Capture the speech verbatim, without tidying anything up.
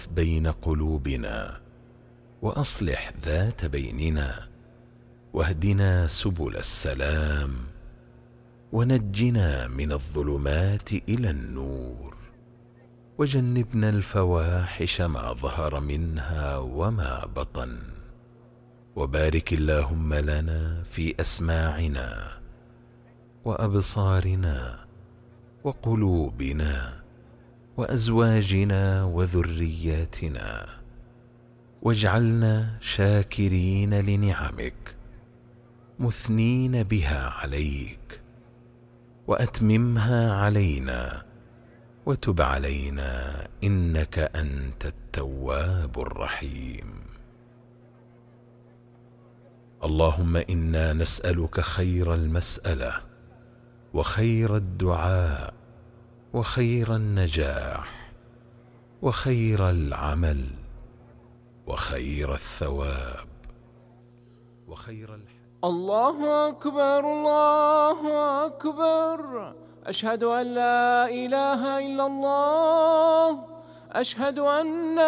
وألف بين قلوبنا وأصلح ذات بيننا، واهدنا سبل السلام، ونجنا من الظلمات إلى النور، وجنبنا الفواحش ما ظهر منها وما بطن، وبارك اللهم لنا في أسماعنا وأبصارنا وقلوبنا وأزواجنا وذرياتنا، واجعلنا شاكرين لنعمك مثنين بها عليك، وأتممها علينا، وتب علينا إنك أنت التواب الرحيم. اللهم إنا نسألك خير المسألة وخير الدعاء وخير النجاح وخير العمل وخير الثواب وخير الحياة. الله أكبر الله أكبر، أشهد أن لا إله إلا الله، أشهد أن